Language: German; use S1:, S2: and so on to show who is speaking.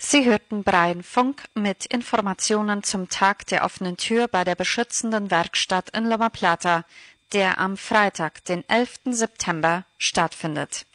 S1: Sie hörten Breien Funk mit Informationen zum Tag der offenen Tür bei der beschützenden Werkstatt in Loma Plata, der am Freitag, den 11. September, stattfindet.